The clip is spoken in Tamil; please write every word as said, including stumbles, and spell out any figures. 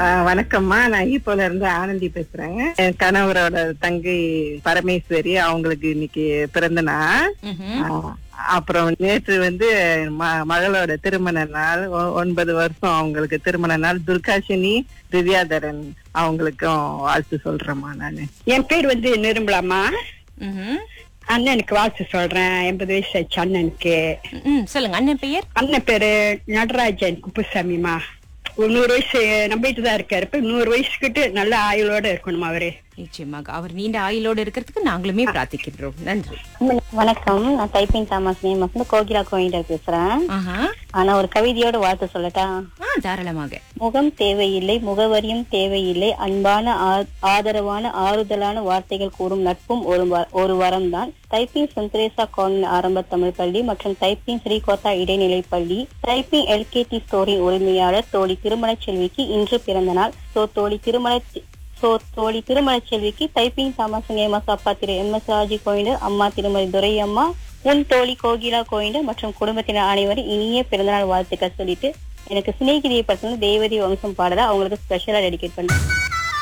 ஆஹ் வணக்கம்மா, நான் ஈப்போல இருந்து ஆனந்தி பேசுறேன். என் கணவரோட தங்கை பரமேஸ்வரி, அவங்களுக்கு இன்னைக்கு பிறந்த நாள். ஆஹ் அப்புறம் நேற்று வந்து ம- மகளோட திருமண நாள். ஒ- ஒன்பது வருஷம் அவங்களுக்கு திருமண நாள். துர்காஷினி திவ்யாதரன் அவங்களுக்கும் வாழ்த்து சொல்றேம்மா நானு. என் பேர் வந்து நிரும்பலாமா. ம்ஹும். அண்ணனுக்கு வாழ்த்து சொல்றேன். எண்பது வயசு ஆச்சு அண்ணனுக்கு. ம், சொல்லுங்க அண்ணன் பெயர். அண்ணன் பேரு நடராஜன் குப்புசாமிமா. ஒரு நூறு வயசு நம்பிட்டு தான் இருக்காரு. இப்ப நூறு வயசுக்கிட்டு நல்ல ஆயுளோட இருக்கணும் அவரு. நிச்சயமாக அவர் நீண்ட ஆயுளோடு இருக்கிறதுக்கு நாங்களுமே பிரார்த்திக்கின்றோம். நன்றி. வணக்கம், நான் டைப்பிங் தாமஸ் நேம் வந்து கோகிலா கோயிண்டர் பேசுறேன். ஆஹா. ஆனா ஒரு கவிதையோட வாழ்த்து சொல்லட்டா? ஆ, தாராளமாக. முகம் தேவையில்லை, முகவரியும் தேவையில்லை, அன்பான ஆ- ஆதரவான ஆறுதலான வார்த்தைகள் கூறும் நட்பும் ஒரு வ- ஒரு வரம் தான். டைப்பிங் சென்ட்ரேசா கார்ன் ஆரம்ப தமிழ் பள்ளி மற்றும் டைப்பிங் ஸ்ரீகோத்தா இடைநிலை பள்ளி, டைப்பிங் எல்கேடி ஸ்டோரின் உரிமையாளர் தோழி திருமண செல்விக்கு இன்று பிறந்த நாள். சோ தோழி திருமண சோ தோழி திருமண செல்விக்கு டைப்பிங் தாமஸ் நேமஸ் அப்பா திரு எம் எஸ் ராஜி கோயிண்டர், அம்மா திருமதி துரையம்மா, உன் தோழி கோகிலா கோயிண்டர் மற்றும் குடும்பத்தினர் அனைவரும் இனிய பிறந்தநாள் வாழ்த்துக்கள் சொல்லிட்டு எனக்கு சிநேகிதியை பத்தின தேவதி வம்சம் பாடல அவங்களுக்கு ஸ்பெஷலா டெடிகேட் பண்ணேன்.